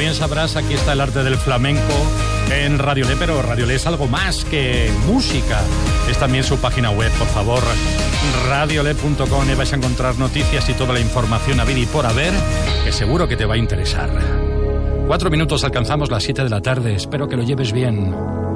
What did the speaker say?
bien sabrás, aquí está el arte del flamenco en Radiolé, pero Radiolé es algo más que música. Es también su página web, por favor, radiolé.com. Vais a encontrar noticias y toda la información a ver y por haber, que seguro que te va a interesar. 4 minutos, alcanzamos las 7 de la tarde. Espero que lo lleves bien.